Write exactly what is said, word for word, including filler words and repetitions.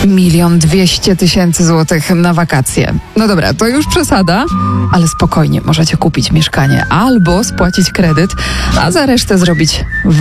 Milion dwieście tysięcy złotych na wakacje. No dobra, to już przesada, ale spokojnie możecie kupić mieszkanie albo spłacić kredyt, a za resztę zrobić